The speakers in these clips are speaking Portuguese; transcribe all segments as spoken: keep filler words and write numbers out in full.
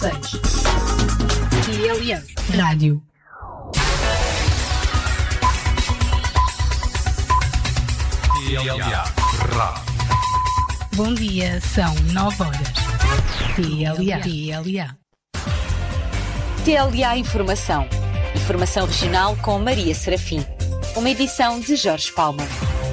seis. T L A Rádio. T L A Rádio. Bom dia, são nove horas. T L A. T L A. T L A Informação. Informação regional com Maria Serafim. Uma edição de Jorge Palma.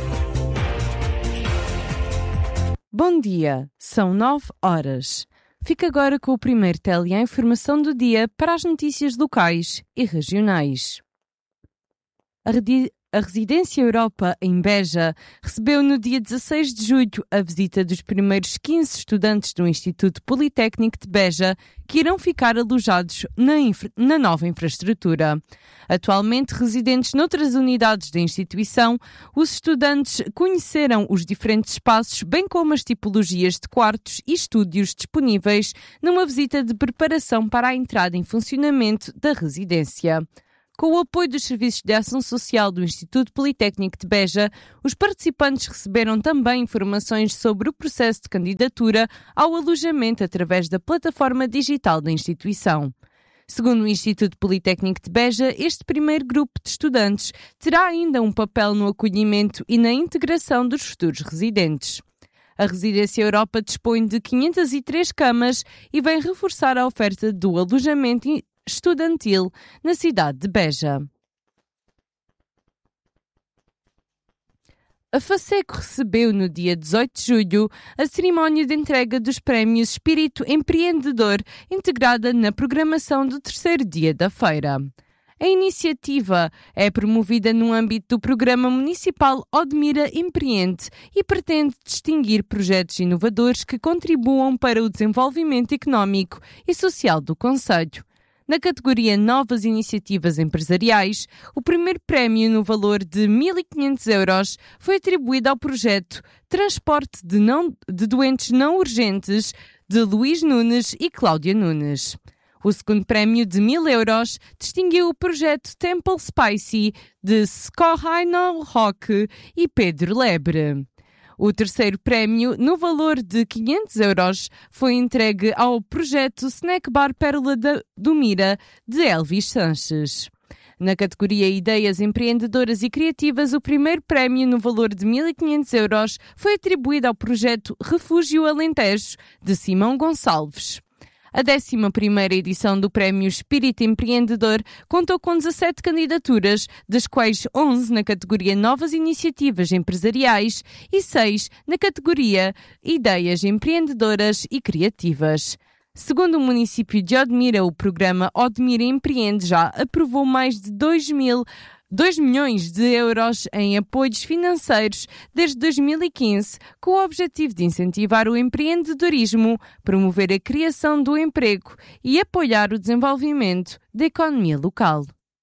Bom dia, são nove horas. Fica agora com o primeiro T L A Informação do dia para as notícias locais e regionais. A, redi- a Residência Europa, em Beja, recebeu no dia dezasseis de julho a visita dos primeiros quinze estudantes do Instituto Politécnico de Beja, que irão ficar alojados na, infra- na nova infraestrutura. Atualmente residentes noutras unidades da instituição, os estudantes conheceram os diferentes espaços, bem como as tipologias de quartos e estúdios disponíveis numa visita de preparação para a entrada em funcionamento da residência. Com o apoio dos Serviços de Ação Social do Instituto Politécnico de Beja, os participantes receberam também informações sobre o processo de candidatura ao alojamento através da plataforma digital da instituição. Segundo o Instituto Politécnico de Beja, este primeiro grupo de estudantes terá ainda um papel no acolhimento e na integração dos futuros residentes. A Residência Europa dispõe de quinhentas e três camas e vem reforçar a oferta do alojamento estudantil na cidade de Beja. A FASECO recebeu no dia dezoito de julho a cerimónia de entrega dos prémios Espírito Empreendedor, integrada na programação do terceiro dia da feira. A iniciativa é promovida no âmbito do Programa Municipal Odmira Empreende e pretende distinguir projetos inovadores que contribuam para o desenvolvimento económico e social do concelho. Na categoria Novas Iniciativas Empresariais, o primeiro prémio no valor de mil e quinhentos euros foi atribuído ao projeto Transporte de, não, de Doentes Não Urgentes de Luís Nunes e Cláudia Nunes. O segundo prémio de mil euros distinguiu o projeto Temple Spicy de Scorraino Roque e Pedro Lebre. O terceiro prémio, no valor de quinhentos euros, foi entregue ao projeto Snack Bar Pérola do Mira, de Elvis Sanches. Na categoria Ideias Empreendedoras e Criativas, o primeiro prémio, no valor de mil e quinhentos euros, foi atribuído ao projeto Refúgio Alentejo, de Simão Gonçalves. A décima primeira edição do Prémio Espírito Empreendedor contou com dezassete candidaturas, das quais onze na categoria Novas Iniciativas Empresariais e seis na categoria Ideias Empreendedoras e Criativas. Segundo o município de Odmira, o programa Odmira Empreende já aprovou mais de dois milhões de euros em apoios financeiros desde dois mil e quinze, com o objetivo de incentivar o empreendedorismo, promover a criação do emprego e apoiar o desenvolvimento da economia local.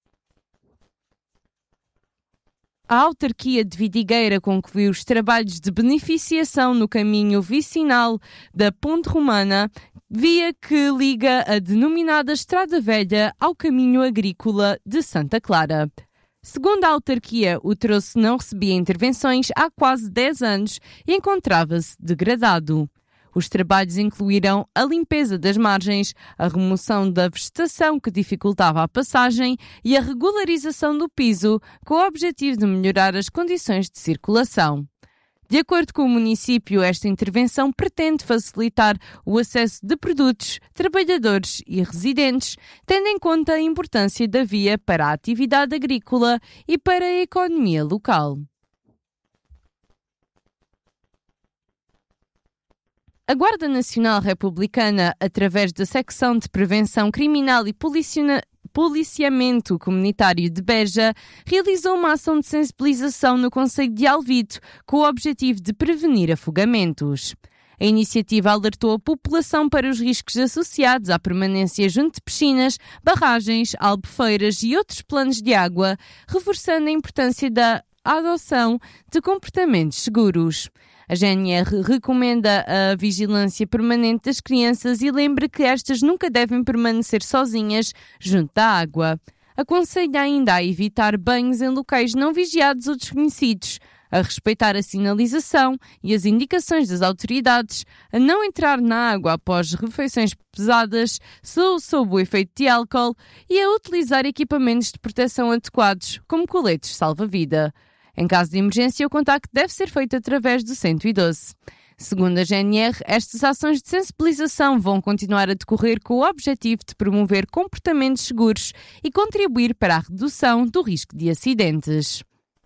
A autarquia de Vidigueira concluiu os trabalhos de beneficiação no caminho vicinal da Ponte Romana, via que liga a denominada Estrada Velha ao caminho agrícola de Santa Clara. Segundo a autarquia, o troço não recebia intervenções há quase dez anos e encontrava-se degradado. Os trabalhos incluíram a limpeza das margens, a remoção da vegetação que dificultava a passagem e a regularização do piso, com o objetivo de melhorar as condições de circulação. De acordo com o município, esta intervenção pretende facilitar o acesso de produtos, trabalhadores e residentes, tendo em conta a importância da via para a atividade agrícola e para a economia local. A Guarda Nacional Republicana, através da Secção de Prevenção Criminal e Policiona- Policiamento Comunitário de Beja, realizou uma ação de sensibilização no concelho de Alvito com o objetivo de prevenir afogamentos. A iniciativa alertou a população para os riscos associados à permanência junto de piscinas, barragens, albufeiras e outros planos de água, reforçando a importância da adoção de comportamentos seguros. A G N R recomenda a vigilância permanente das crianças e lembra que estas nunca devem permanecer sozinhas junto da água. Aconselha ainda a evitar banhos em locais não vigiados ou desconhecidos, a respeitar a sinalização e as indicações das autoridades, a não entrar na água após refeições pesadas, sob, sob o efeito de álcool e a utilizar equipamentos de proteção adequados, como coletes salva-vida. Em caso de emergência, o contacto deve ser feito através do cento e doze. Segundo a G N R, estas ações de sensibilização vão continuar a decorrer com o objetivo de promover comportamentos seguros e contribuir para a redução do risco de acidentes.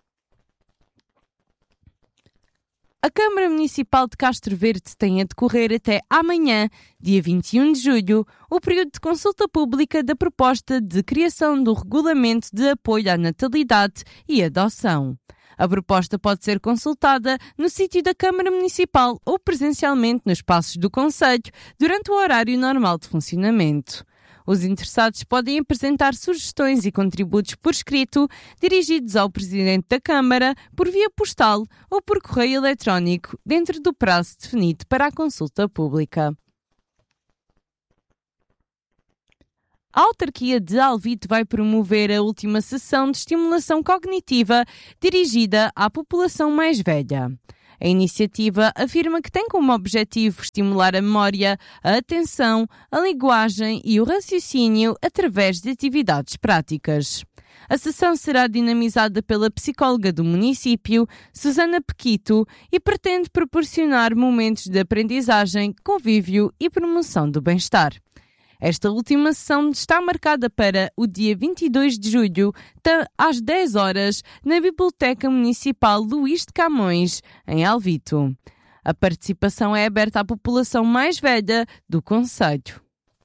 A Câmara Municipal de Castro Verde tem a decorrer até amanhã, dia vinte e um de julho, o período de consulta pública da proposta de criação do Regulamento de Apoio à Natalidade e Adoção. A proposta pode ser consultada no sítio da Câmara Municipal ou presencialmente nos espaços do Conselho durante o horário normal de funcionamento. Os interessados podem apresentar sugestões e contributos por escrito, dirigidos ao Presidente da Câmara, por via postal ou por correio eletrónico, dentro do prazo definido para a consulta pública. A autarquia de Alvito vai promover a última sessão de estimulação cognitiva dirigida à população mais velha. A iniciativa afirma que tem como objetivo estimular a memória, a atenção, a linguagem e o raciocínio através de atividades práticas. A sessão será dinamizada pela psicóloga do município, Susana Pequito, e pretende proporcionar momentos de aprendizagem, convívio e promoção do bem-estar. Esta última sessão está marcada para o dia vinte e dois de julho, às dez horas, na Biblioteca Municipal Luís de Camões, em Alvito. A participação é aberta à população mais velha do concelho.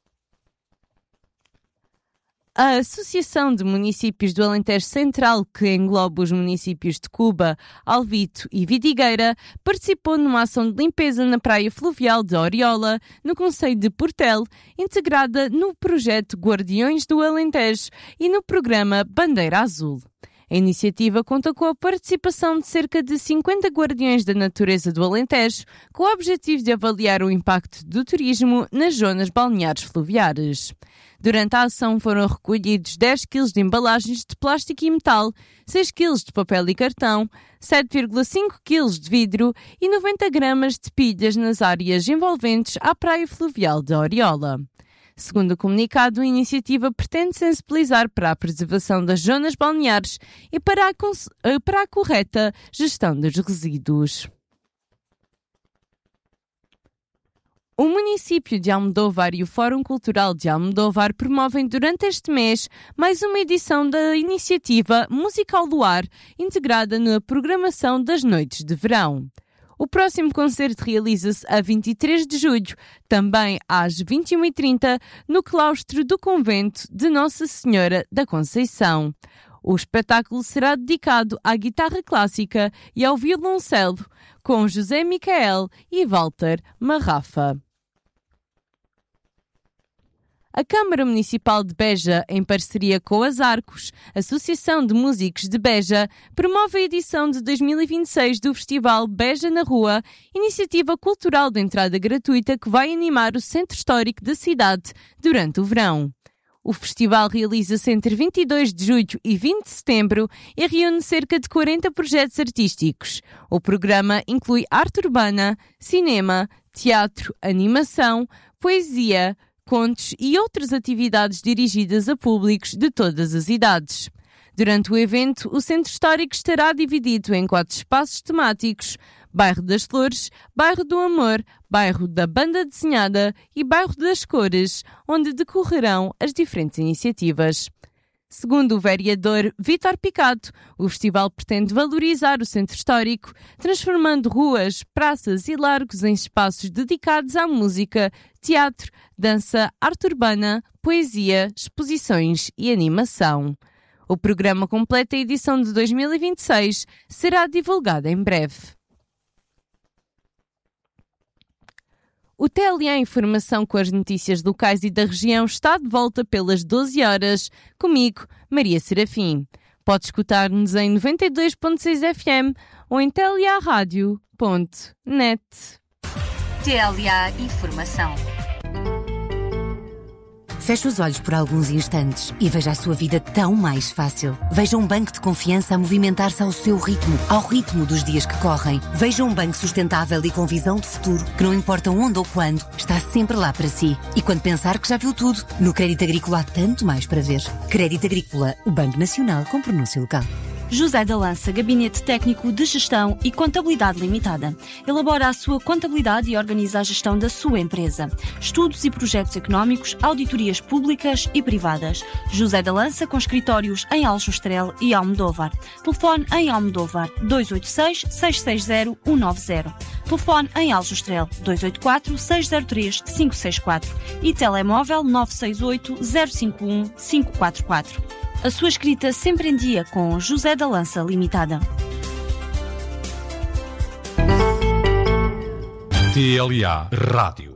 A Associação de Municípios do Alentejo Central, que engloba os municípios de Cuba, Alvito e Vidigueira, participou numa ação de limpeza na praia fluvial de Oriola, no concelho de Portel, integrada no projeto Guardiões do Alentejo e no programa Bandeira Azul. A iniciativa conta com a participação de cerca de cinquenta guardiões da natureza do Alentejo, com o objetivo de avaliar o impacto do turismo nas zonas balneares fluviais. Durante a ação foram recolhidos dez quilos de embalagens de plástico e metal, seis quilos de papel e cartão, sete vírgula cinco quilos de vidro e noventa gramas de pilhas nas áreas envolventes à praia fluvial de Oriola. Segundo o comunicado, a iniciativa pretende sensibilizar para a preservação das zonas balneares e para a, cons- para a correta gestão dos resíduos. O município de Almodóvar e o Fórum Cultural de Almodóvar promovem durante este mês mais uma edição da iniciativa Música ao Luar, integrada na programação das noites de verão. O próximo concerto realiza-se a vinte e três de julho, também às vinte e uma e trinta, no claustro do convento de Nossa Senhora da Conceição. O espetáculo será dedicado à guitarra clássica e ao violoncelo, com José Micael e Walter Marrafa. A Câmara Municipal de Beja, em parceria com as Arcos, Associação de Músicos de Beja, promove a edição de dois mil e vinte e seis do Festival Beja na Rua, iniciativa cultural de entrada gratuita que vai animar o centro histórico da cidade durante o verão. O festival realiza-se entre vinte e dois de julho e vinte de setembro e reúne cerca de quarenta projetos artísticos. O programa inclui arte urbana, cinema, teatro, animação, poesia, contos e outras atividades dirigidas a públicos de todas as idades. Durante o evento, o Centro Histórico estará dividido em quatro espaços temáticos: Bairro das Flores, Bairro do Amor, Bairro da Banda Desenhada e Bairro das Cores, onde decorrerão as diferentes iniciativas. Segundo o vereador Vítor Picado, o festival pretende valorizar o centro histórico, transformando ruas, praças e largos em espaços dedicados à música, teatro, dança, arte urbana, poesia, exposições e animação. O programa completo da edição de dois mil e vinte e seis será divulgado em breve. O T L A Informação com as notícias locais e da região está de volta pelas doze horas, comigo, Maria Serafim. Pode escutar-nos em noventa e dois ponto seis F M ou em t l a rádio ponto net. T L A Informação. Feche os olhos por alguns instantes e veja a sua vida tão mais fácil. Veja um banco de confiança a movimentar-se ao seu ritmo, ao ritmo dos dias que correm. Veja um banco sustentável e com visão de futuro, que não importa onde ou quando, está sempre lá para si. E quando pensar que já viu tudo, no Crédito Agrícola há tanto mais para ver. Crédito Agrícola, o Banco Nacional com pronúncia local. José da Lança, Gabinete Técnico de Gestão e Contabilidade Limitada. Elabora a sua contabilidade e organiza a gestão da sua empresa. Estudos e projetos económicos, auditorias públicas e privadas. José da Lança, com escritórios em Aljustrel e Almodóvar. Telefone em Almodóvar dois oito seis, seis seis zero, um nove zero. Telefone em Aljustrel dois oito quatro, seis zero três, cinco seis quatro e telemóvel nove seis oito, zero cinco um, cinco quatro quatro. A sua escrita sempre em dia com José da Lança Limitada. T L A Rádio.